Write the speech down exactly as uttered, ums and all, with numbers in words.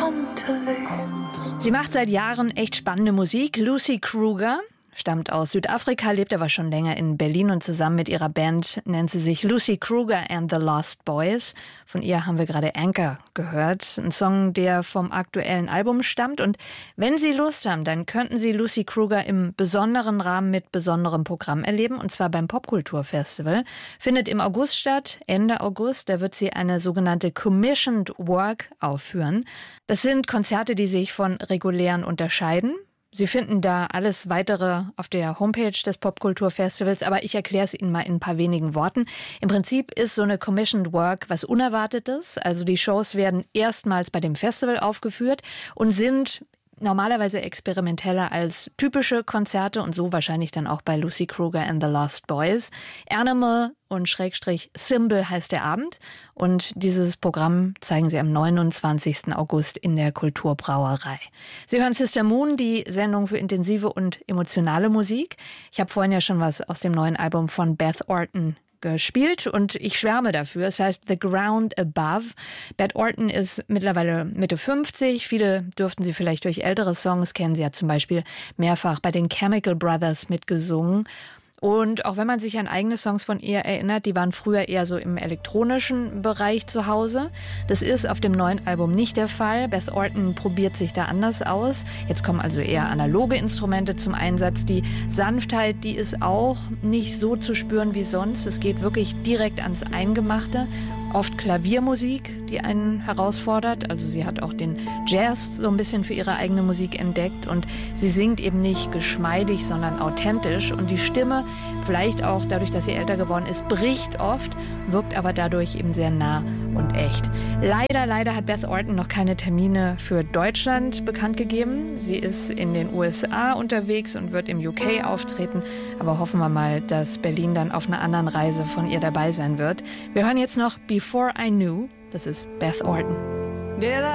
Sie macht seit Jahren echt spannende Musik. Lucy Kruger stammt aus Südafrika, lebt aber schon länger in Berlin und zusammen mit ihrer Band nennt sie sich Lucy Kruger and the Lost Boys. Von ihr haben wir gerade Anchor gehört, ein Song, der vom aktuellen Album stammt. Und wenn Sie Lust haben, dann könnten Sie Lucy Kruger im besonderen Rahmen mit besonderem Programm erleben, und zwar beim Popkulturfestival. Findet im August statt, Ende August. Da wird sie eine sogenannte Commissioned Work aufführen. Das sind Konzerte, die sich von regulären unterscheiden. Sie finden da alles Weitere auf der Homepage des Popkulturfestivals, aber ich erkläre es Ihnen mal in ein paar wenigen Worten. Im Prinzip ist so eine Commissioned Work was Unerwartetes. Also die Shows werden erstmals bei dem Festival aufgeführt und sind normalerweise experimenteller als typische Konzerte und so wahrscheinlich dann auch bei Lucy Kruger and the Lost Boys. Animal und Schrägstrich Symbol heißt der Abend und dieses Programm zeigen sie am neunundzwanzigsten August in der Kulturbrauerei. Sie hören Sister Moon, die Sendung für intensive und emotionale Musik. Ich habe vorhin ja schon was aus dem neuen Album von Beth Orton gespielt und ich schwärme dafür. Es heißt The Ground Above. Beth Orton ist mittlerweile Mitte fünfzig. Viele dürften sie vielleicht durch ältere Songs kennen. Sie hat zum Beispiel mehrfach bei den Chemical Brothers mitgesungen. Und auch wenn man sich an eigene Songs von ihr erinnert, die waren früher eher so im elektronischen Bereich zu Hause. Das ist auf dem neuen Album nicht der Fall. Beth Orton probiert sich da anders aus. Jetzt kommen also eher analoge Instrumente zum Einsatz. Die Sanftheit, die ist auch nicht so zu spüren wie sonst. Es geht wirklich direkt ans Eingemachte. Oft Klaviermusik, die einen herausfordert. Also sie hat auch den Jazz so ein bisschen für ihre eigene Musik entdeckt. Und sie singt eben nicht geschmeidig, sondern authentisch. Und die Stimme, vielleicht auch dadurch, dass sie älter geworden ist, bricht oft, wirkt aber dadurch eben sehr nah und echt. Leider, leider hat Beth Orton noch keine Termine für Deutschland bekannt gegeben. Sie ist in den U S A unterwegs und wird im U K auftreten. Aber hoffen wir mal, dass Berlin dann auf einer anderen Reise von ihr dabei sein wird. Wir hören jetzt noch Before I Knew. Das ist Beth Orton.